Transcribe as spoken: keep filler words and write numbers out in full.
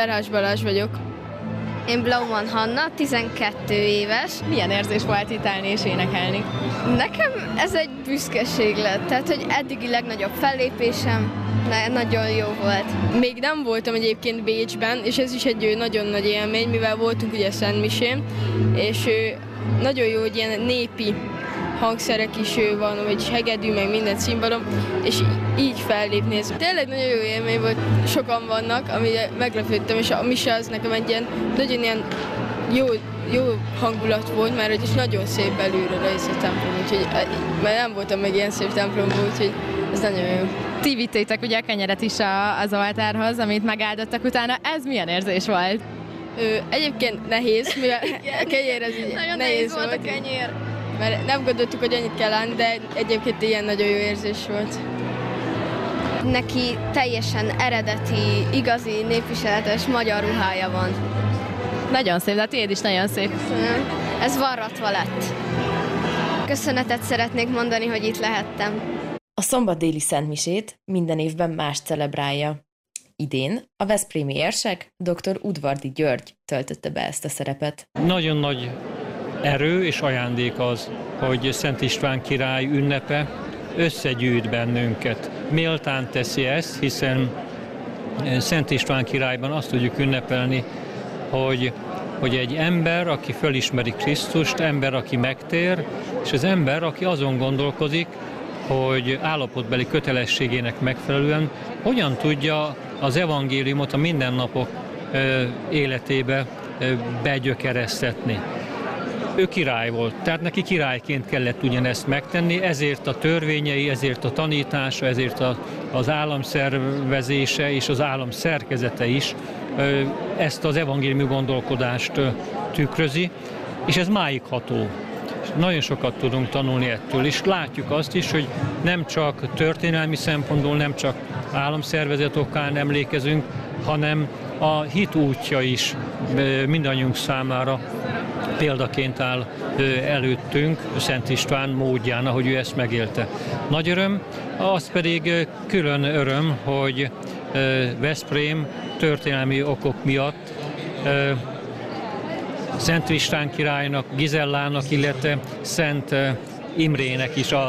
Ferhás Balázs vagyok. Én Blauman Hanna, tizenkettő éves. Milyen érzés volt itt állni és énekelni? Nekem ez egy büszkeség lett, tehát hogy eddigi legnagyobb fellépésem, nagyon jó volt. Még nem voltam egyébként Bécsben, és ez is egy nagyon nagy élmény, mivel voltunk ugye Szentmisén, és nagyon jó, hogy ilyen népi hangszerek is van, vagy hegedű, meg minden cimbalom, és így fellépni. Ez tényleg nagyon jó élmény volt, sokan vannak, amire meglepődtem, és a mise az nekem egy ilyen, nagyon ilyen jó, jó hangulat volt, mert is nagyon szép belülről ez a templom, úgyhogy mert nem voltam meg ilyen szép templomból, úgyhogy ez nagyon jó. Ti vittétek ugye a kenyeret is az oltárhoz, amit megáldottak utána, ez milyen érzés volt? Ö, egyébként nehéz, mivel a kenyér ez így nagyon nehéz volt a kenyér. Mert nem gondoltuk, hogy annyit kell állni, de egyébként ilyen nagyon jó érzés volt. Neki teljesen eredeti, igazi, népviseletes magyar ruhája van. Nagyon szép, de a tiéd is nagyon szép. Köszönöm. Ez varratva lett. Köszönetet szeretnék mondani, hogy itt lehettem. A szombatdéli szentmisét minden évben más celebrálja. Idén a veszprémi érsek dr. Udvardy György töltötte be ezt a szerepet. Nagyon nagy erő és ajándék az, hogy Szent István király ünnepe összegyűjt bennünket. Méltán teszi ezt, hiszen Szent István királyban azt tudjuk ünnepelni, hogy, hogy egy ember, aki fölismeri Krisztust, ember, aki megtér, és az ember, aki azon gondolkodik, hogy állapotbeli kötelességének megfelelően hogyan tudja az evangéliumot a mindennapok életébe begyökeresztetni. Ő király volt, tehát neki királyként kellett ugyanezt megtenni, ezért a törvényei, ezért a tanítása, ezért a, az államszervezése és az állam szerkezete is ezt az evangéliumi gondolkodást tükrözi, és ez máig ható. Nagyon sokat tudunk tanulni ettől, és látjuk azt is, hogy nem csak történelmi szempontból, nem csak államszervezet okán emlékezünk, hanem a hit útja is mindannyiunk számára példaként áll előttünk, Szent István módján, ahogy ő ezt megélte. Nagy öröm, az pedig külön öröm, hogy Veszprém történelmi okok miatt Szent István királynak, Gizellának, illetve Szent Imrének is a